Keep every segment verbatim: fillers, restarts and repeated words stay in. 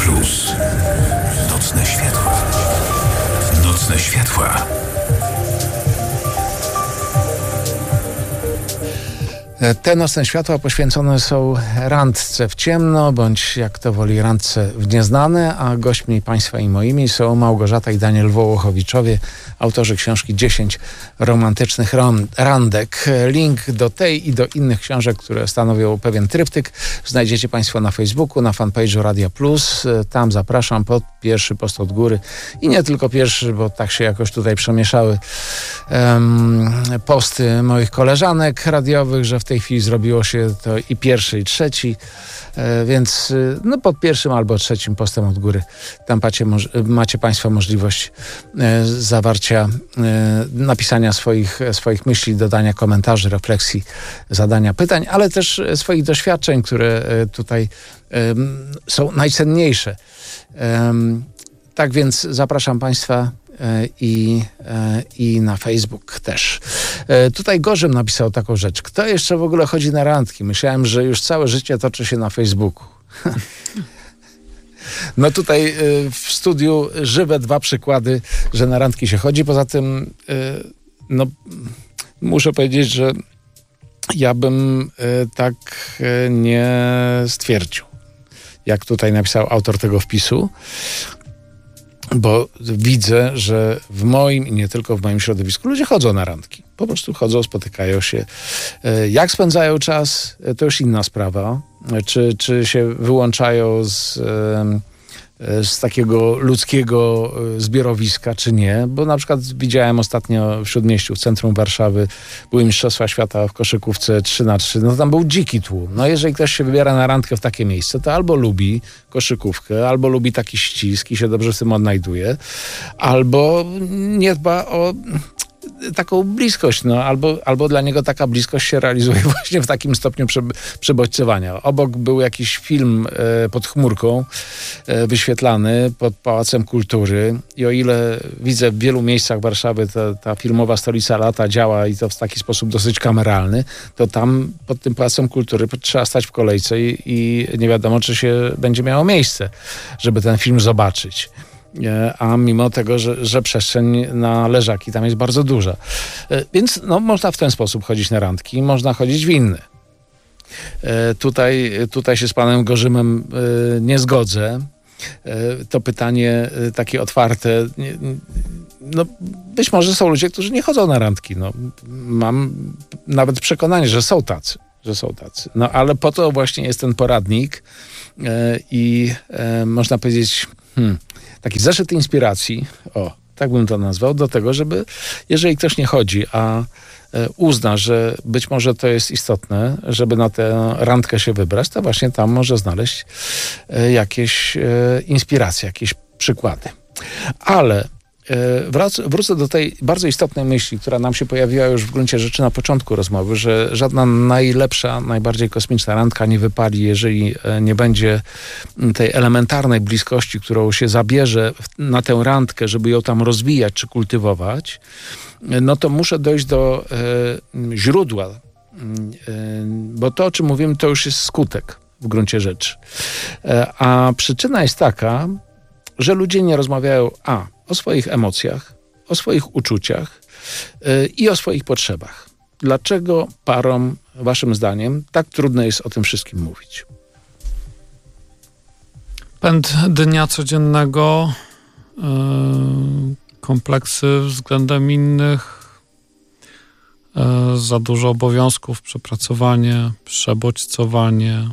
Plus. Nocne światła. Nocne światła. Te nocne światła poświęcone są randce w ciemno, bądź jak to woli randce w nieznane, a gośćmi Państwa i moimi są Małgorzata i Daniel Wołochowiczowie, autorzy książki dziesięć romantycznych randek. Link do tej i do innych książek, które stanowią pewien tryptyk, znajdziecie Państwo na Facebooku, na fanpage'u Radia Plus. Tam zapraszam pod pierwszy post od góry i nie tylko pierwszy, bo tak się jakoś tutaj przemieszały um, posty moich koleżanek radiowych, że w tej chwili zrobiło się to i pierwszy, i trzeci, e, więc no pod pierwszym albo trzecim postem od góry tam macie, macie Państwo możliwość e, zawarcia, e, napisania swoich, swoich myśli, dodania komentarzy, refleksji, zadania pytań, ale też swoich doświadczeń, które e, tutaj e, są najcenniejsze. E, tak więc zapraszam Państwa I, i na Facebook też. Tutaj Gorzym napisał taką rzecz. Kto jeszcze w ogóle chodzi na randki? Myślałem, że już całe życie toczy się na Facebooku. No tutaj w studiu żywe dwa przykłady, że na randki się chodzi. Poza tym no, muszę powiedzieć, że ja bym tak nie stwierdził, jak tutaj napisał autor tego wpisu. Bo widzę, że w moim i nie tylko w moim środowisku ludzie chodzą na randki. Po prostu chodzą, spotykają się. Jak spędzają czas, to już inna sprawa. Czy, czy się wyłączają z, z takiego ludzkiego zbiorowiska, czy nie. Bo na przykład widziałem ostatnio w Śródmieściu, w centrum Warszawy, były Mistrzostwa Świata w koszykówce trzy na trzy. No tam był dziki tłum. No jeżeli ktoś się wybiera na randkę w takie miejsce, to albo lubi koszykówkę, albo lubi taki ścisk i się dobrze w tym odnajduje, albo nie dba o taką bliskość, no, albo, albo dla niego taka bliskość się realizuje właśnie w takim stopniu prze, przebodźcowania. Obok był jakiś film e, pod chmurką e, wyświetlany pod Pałacem Kultury i o ile widzę w wielu miejscach Warszawy ta, ta filmowa stolica lata działa i to w taki sposób dosyć kameralny, to tam pod tym Pałacem Kultury trzeba stać w kolejce i, i nie wiadomo, czy się będzie miało miejsce, żeby ten film zobaczyć. A mimo tego, że, że przestrzeń na leżaki tam jest bardzo duża. Więc no, można w ten sposób chodzić na randki, można chodzić w inny. Tutaj, tutaj się z panem Gorzymem nie zgodzę. To pytanie takie otwarte. No, być może są ludzie, którzy nie chodzą na randki. No, mam nawet przekonanie, że są tacy. że są tacy. No ale po to właśnie jest ten poradnik i można powiedzieć hmm, taki zeszyt inspiracji, o, tak bym to nazwał, do tego, żeby, jeżeli ktoś nie chodzi, a uzna, że być może to jest istotne, żeby na tę randkę się wybrać, to właśnie tam może znaleźć jakieś inspiracje, jakieś przykłady. Ale Wrac- wrócę do tej bardzo istotnej myśli, która nam się pojawiła już w gruncie rzeczy na początku rozmowy, że żadna najlepsza, najbardziej kosmiczna randka nie wypali, jeżeli nie będzie tej elementarnej bliskości, którą się zabierze na tę randkę, żeby ją tam rozwijać czy kultywować, no to muszę dojść do e, źródła, e, bo to, o czym mówimy, to już jest skutek w gruncie rzeczy. E, a przyczyna jest taka, że ludzie nie rozmawiają a o swoich emocjach, o swoich uczuciach yy, i o swoich potrzebach. Dlaczego parom, waszym zdaniem, tak trudno jest o tym wszystkim mówić? Pęd dnia codziennego, yy, kompleksy względem innych, yy, za dużo obowiązków, przepracowanie, przebodźcowanie.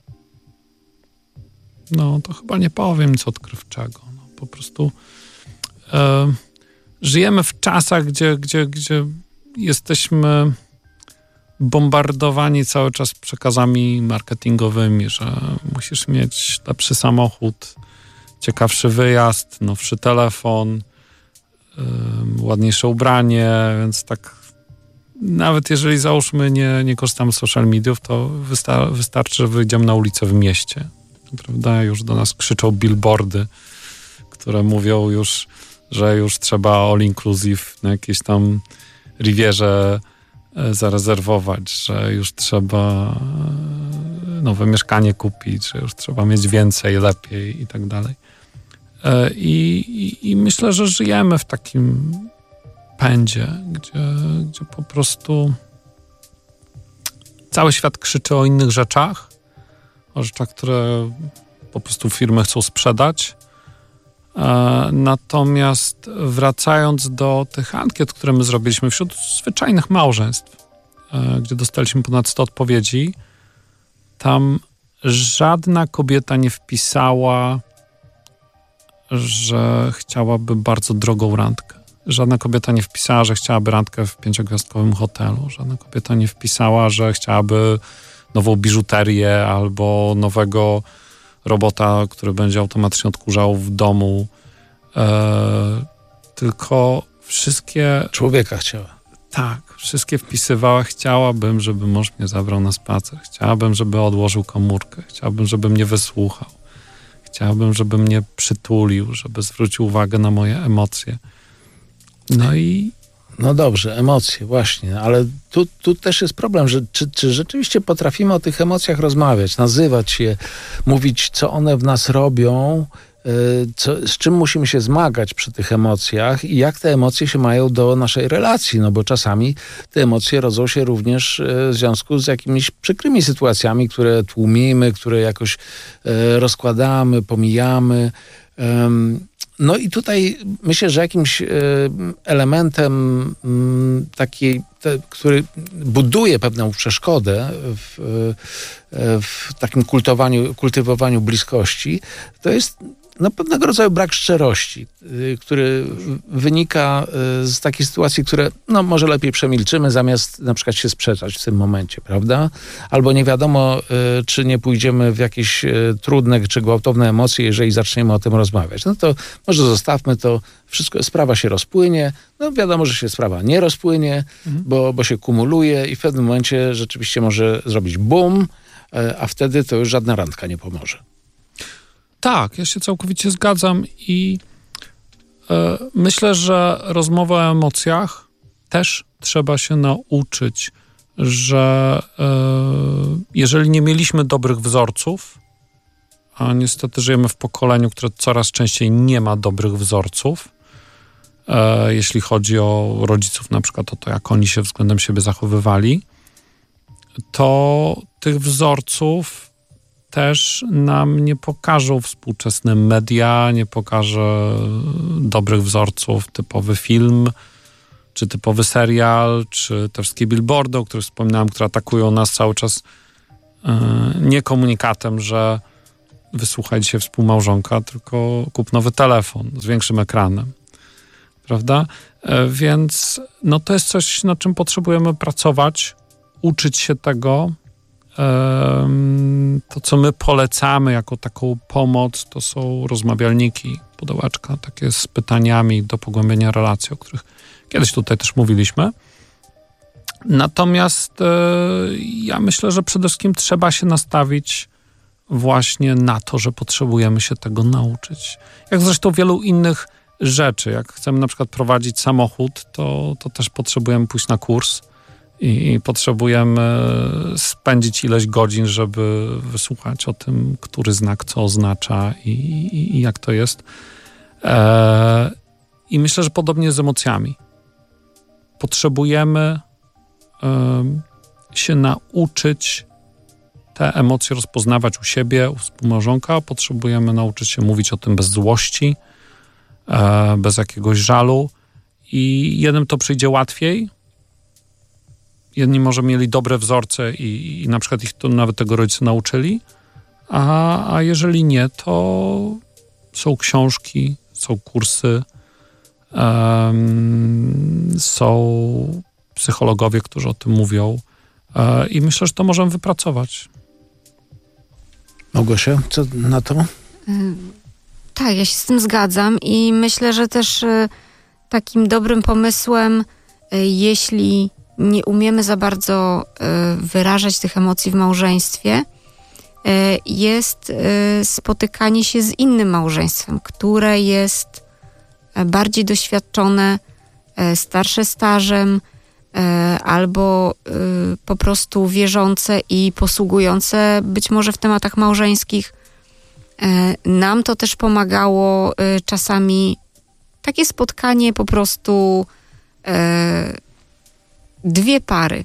No, to chyba nie powiem nic odkrywczego. No, po prostu e, żyjemy w czasach, gdzie, gdzie, gdzie jesteśmy bombardowani cały czas przekazami marketingowymi, że musisz mieć lepszy samochód, ciekawszy wyjazd, nowszy telefon, e, ładniejsze ubranie, więc tak nawet jeżeli załóżmy nie, nie korzystamy z social mediów, to wysta- wystarczy, że wyjdziemy na ulicę w mieście. Prawda? Już do nas krzyczą billboardy, które mówią już, że już trzeba all inclusive na jakiejś tam Rivierze zarezerwować, że już trzeba nowe mieszkanie kupić, że już trzeba mieć więcej, lepiej i tak dalej. I, i, i myślę, że żyjemy w takim pędzie, gdzie, gdzie po prostu cały świat krzyczy o innych rzeczach, o rzeczach, które po prostu firmy chcą sprzedać. Natomiast wracając do tych ankiet, które my zrobiliśmy wśród zwyczajnych małżeństw, gdzie dostaliśmy ponad sto odpowiedzi, tam żadna kobieta nie wpisała, że chciałaby bardzo drogą randkę. Żadna kobieta nie wpisała, że chciałaby randkę w pięciogwiazdkowym hotelu. Żadna kobieta nie wpisała, że chciałaby nową biżuterię albo nowego robota, który będzie automatycznie odkurzał w domu. E, tylko wszystkie... Człowieka chciała. Tak, wszystkie wpisywała. Chciałabym, żeby mąż mnie zabrał na spacer. Chciałabym, żeby odłożył komórkę. Chciałabym, żeby mnie wysłuchał. Chciałabym, żeby mnie przytulił, żeby zwrócił uwagę na moje emocje. No i... No dobrze, emocje, właśnie, ale tu, tu też jest problem, że czy, czy rzeczywiście potrafimy o tych emocjach rozmawiać, nazywać je, mówić, co one w nas robią, co, z czym musimy się zmagać przy tych emocjach i jak te emocje się mają do naszej relacji, no bo czasami te emocje rodzą się również w związku z jakimiś przykrymi sytuacjami, które tłumimy, które jakoś rozkładamy, pomijamy. No i tutaj myślę, że jakimś elementem takiej, te, który buduje pewną przeszkodę w, w takim kultowaniu, kultywowaniu bliskości, to jest no, pewnego rodzaju brak szczerości, który wynika z takiej sytuacji, które no, może lepiej przemilczymy, zamiast na przykład się sprzeczać w tym momencie, prawda? Albo nie wiadomo, czy nie pójdziemy w jakieś trudne czy gwałtowne emocje, jeżeli zaczniemy o tym rozmawiać. No to może zostawmy to, wszystko, sprawa się rozpłynie. No wiadomo, że się sprawa nie rozpłynie, mhm. bo, bo się kumuluje i w pewnym momencie rzeczywiście może zrobić boom, a wtedy to już żadna randka nie pomoże. Tak, ja się całkowicie zgadzam i e, myślę, że rozmowa o emocjach też trzeba się nauczyć, że e, jeżeli nie mieliśmy dobrych wzorców, a niestety żyjemy w pokoleniu, które coraz częściej nie ma dobrych wzorców, e, jeśli chodzi o rodziców, na przykład o to, jak oni się względem siebie zachowywali, to tych wzorców też nam nie pokażą współczesne media, nie pokaże dobrych wzorców, typowy film, czy typowy serial, czy te wszystkie billboardy, o których wspominałem, które atakują nas cały czas yy, nie komunikatem, że wysłuchaj dzisiaj współmałżonka, tylko kup nowy telefon z większym ekranem. Prawda? Yy, więc no to jest coś, nad czym potrzebujemy pracować, uczyć się tego. To, co my polecamy jako taką pomoc, to są rozmawialniki, pudełeczka, takie z pytaniami do pogłębienia relacji, o których kiedyś tutaj też mówiliśmy. Natomiast e, ja myślę, że przede wszystkim trzeba się nastawić właśnie na to, że potrzebujemy się tego nauczyć. Jak zresztą wielu innych rzeczy. Jak chcemy na przykład prowadzić samochód, to, to też potrzebujemy pójść na kurs i, i potrzebujemy spędzić ileś godzin, żeby wysłuchać o tym, który znak co oznacza i, i, i jak to jest. E, I myślę, że podobnie z emocjami. Potrzebujemy e, się nauczyć te emocje rozpoznawać u siebie, u współmałżonka. Potrzebujemy nauczyć się mówić o tym bez złości, e, bez jakiegoś żalu. I jednym to przyjdzie łatwiej. Jedni może mieli dobre wzorce i, i na przykład ich to nawet tego rodzice nauczyli, a, a jeżeli nie, to są książki, są kursy, um, są psychologowie, którzy o tym mówią um, i myślę, że to możemy wypracować. Małgosia, co na to? Tak, ja się z tym zgadzam i myślę, że też takim dobrym pomysłem, jeśli nie umiemy za bardzo wyrażać tych emocji w małżeństwie, jest spotykanie się z innym małżeństwem, które jest bardziej doświadczone, starsze stażem, albo po prostu wierzące i posługujące być może w tematach małżeńskich. Nam to też pomagało czasami takie spotkanie po prostu dwie pary.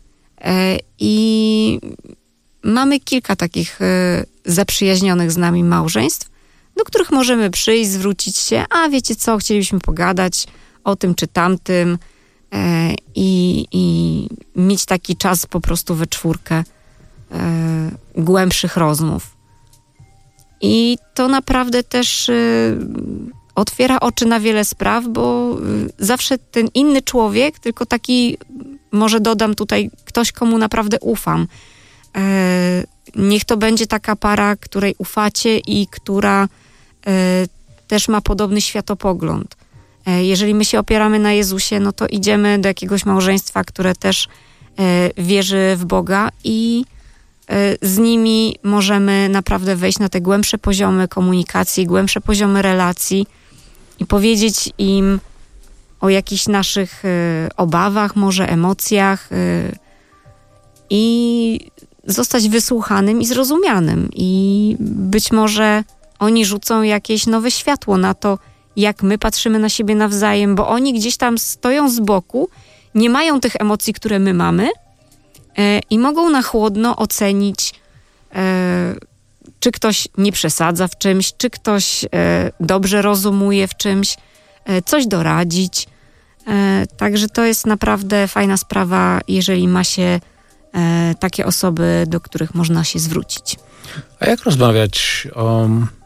I mamy kilka takich zaprzyjaźnionych z nami małżeństw, do których możemy przyjść, zwrócić się, a wiecie co, chcielibyśmy pogadać o tym czy tamtym i, i mieć taki czas po prostu we czwórkę głębszych rozmów. I to naprawdę też y, otwiera oczy na wiele spraw, bo y, zawsze ten inny człowiek, tylko taki, może dodam tutaj, ktoś, komu naprawdę ufam. Y, niech to będzie taka para, której ufacie i która y, też ma podobny światopogląd. Y, jeżeli my się opieramy na Jezusie, no to idziemy do jakiegoś małżeństwa, które też y, wierzy w Boga i z nimi możemy naprawdę wejść na te głębsze poziomy komunikacji, głębsze poziomy relacji i powiedzieć im o jakichś naszych obawach, może emocjach i zostać wysłuchanym i zrozumianym. I być może oni rzucą jakieś nowe światło na to, jak my patrzymy na siebie nawzajem, bo oni gdzieś tam stoją z boku, nie mają tych emocji, które my mamy, i mogą na chłodno ocenić, e, czy ktoś nie przesadza w czymś, czy ktoś e, dobrze rozumuje w czymś, e, coś doradzić. E, także to jest naprawdę fajna sprawa, jeżeli ma się e, takie osoby, do których można się zwrócić. A jak rozmawiać o,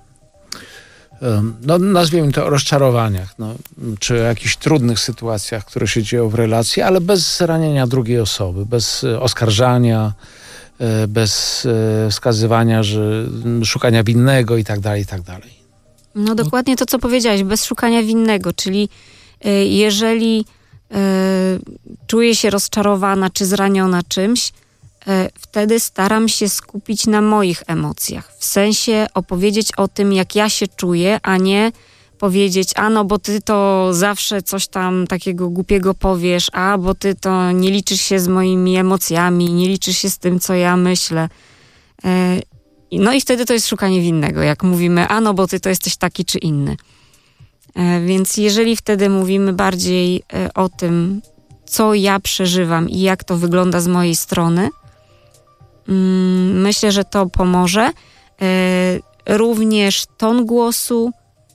no nazwijmy to, o rozczarowaniach, no, czy jakichś trudnych sytuacjach, które się dzieją w relacji, ale bez ranienia drugiej osoby, bez oskarżania, bez wskazywania, że szukania winnego i tak dalej, i tak dalej. No dokładnie to, co powiedziałeś, bez szukania winnego, czyli jeżeli czuję się rozczarowana czy zraniona czymś, wtedy staram się skupić na moich emocjach. W sensie opowiedzieć o tym, jak ja się czuję, a nie powiedzieć, a no bo ty to zawsze coś tam takiego głupiego powiesz, a bo ty to nie liczysz się z moimi emocjami, nie liczysz się z tym, co ja myślę. No i wtedy to jest szukanie winnego, jak mówimy, a no bo ty to jesteś taki czy inny. Więc jeżeli wtedy mówimy bardziej o tym, co ja przeżywam i jak to wygląda z mojej strony, myślę, że to pomoże. Również ton głosu,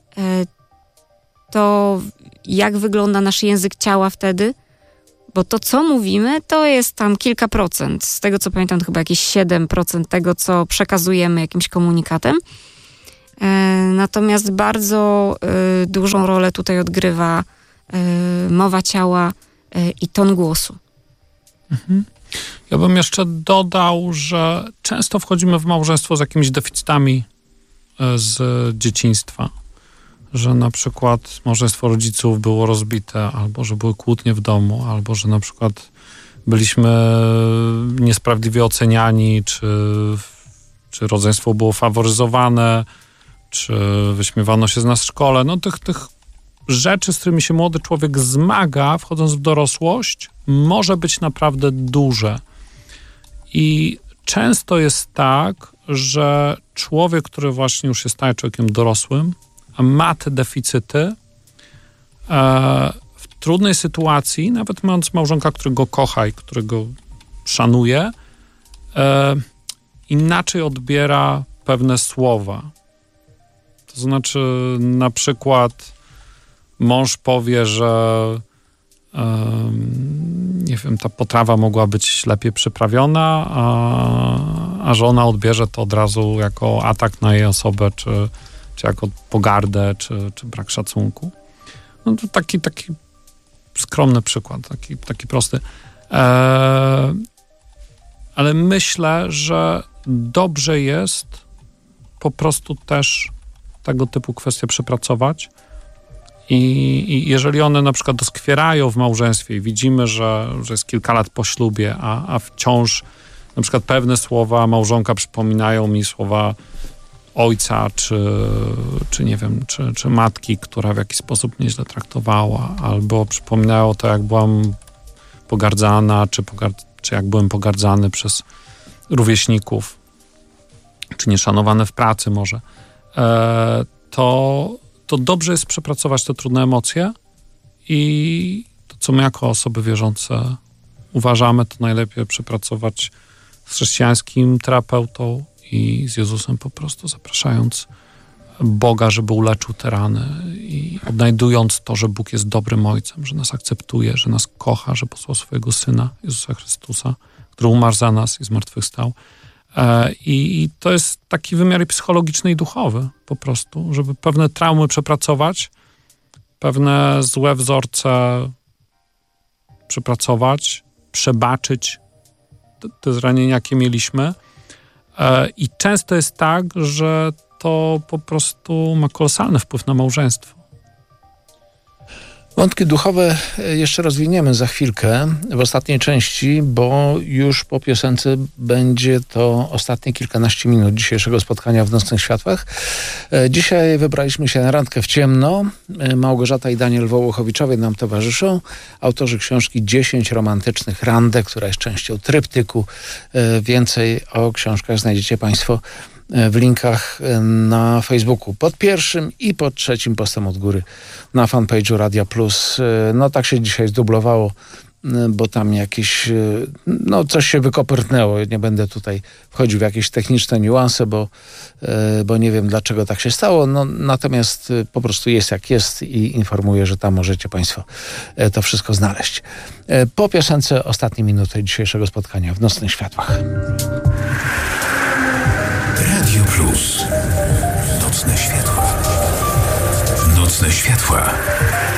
to jak wygląda nasz język ciała wtedy, bo to, co mówimy, to jest tam kilka procent. Z tego, co pamiętam, to chyba jakieś siedem procent tego, co przekazujemy jakimś komunikatem. Natomiast bardzo dużą rolę tutaj odgrywa mowa ciała i ton głosu. Mhm. Ja bym jeszcze dodał, że często wchodzimy w małżeństwo z jakimiś deficytami z dzieciństwa. Że na przykład małżeństwo rodziców było rozbite, albo że były kłótnie w domu, albo że na przykład byliśmy niesprawiedliwie oceniani, czy, czy rodzeństwo było faworyzowane, czy wyśmiewano się z nas w szkole. No tych, tych rzeczy, z którymi się młody człowiek zmaga, wchodząc w dorosłość, może być naprawdę duże. I często jest tak, że człowiek, który właśnie już się staje człowiekiem dorosłym, a ma te deficyty, e, w trudnej sytuacji, nawet mając małżonka, którego kocha i którego szanuje, e, inaczej odbiera pewne słowa. To znaczy, na przykład mąż powie, że nie wiem, ta potrawa mogła być lepiej przyprawiona, a, a żona odbierze to od razu jako atak na jej osobę, czy, czy jako pogardę, czy, czy brak szacunku. No to taki, taki skromny przykład, taki, taki prosty. E, ale myślę, że dobrze jest po prostu też tego typu kwestie przepracować. I, I jeżeli one na przykład doskwierają w małżeństwie i widzimy, że, że jest kilka lat po ślubie, a, a wciąż na przykład pewne słowa małżonka przypominają mi słowa ojca, czy, czy nie wiem, czy, czy matki, która w jakiś sposób mnie źle traktowała, albo przypominają to, jak byłam pogardzana, czy, pogard- czy jak byłem pogardzany przez rówieśników, czy nieszanowany w pracy może, e, to, to dobrze jest przepracować te trudne emocje i to, co my jako osoby wierzące uważamy, to najlepiej przepracować z chrześcijańskim terapeutą i z Jezusem po prostu, zapraszając Boga, żeby uleczył te rany i odnajdując to, że Bóg jest dobrym Ojcem, że nas akceptuje, że nas kocha, że posłał swojego Syna, Jezusa Chrystusa, który umarł za nas i zmartwychwstał. I, I to jest taki wymiar psychologiczny i duchowy po prostu, żeby pewne traumy przepracować, pewne złe wzorce przepracować, przebaczyć te, te zranienia, jakie mieliśmy. I często jest tak, że to po prostu ma kolosalny wpływ na małżeństwo. Wątki duchowe jeszcze rozwiniemy za chwilkę w ostatniej części, bo już po piosence będzie to ostatnie kilkanaście minut dzisiejszego spotkania w Nocnych Światłach. Dzisiaj wybraliśmy się na randkę w ciemno. Małgorzata i Daniel Wołochowiczowie nam towarzyszą. Autorzy książki dziesięć romantycznych randek, która jest częścią tryptyku. Więcej o książkach znajdziecie Państwo w linkach na Facebooku. Pod pierwszym i pod trzecim postem od góry na fanpage'u Radia Plus. No tak się dzisiaj zdublowało, bo tam jakieś, no coś się wykopyrtnęło. Nie będę tutaj wchodził w jakieś techniczne niuanse, bo, bo nie wiem, dlaczego tak się stało. No, natomiast po prostu jest jak jest i informuję, że tam możecie Państwo to wszystko znaleźć. Po piosence ostatnie minuty dzisiejszego spotkania w Nocnych Światłach. Radio Plus. Nocne światła. Nocne światła.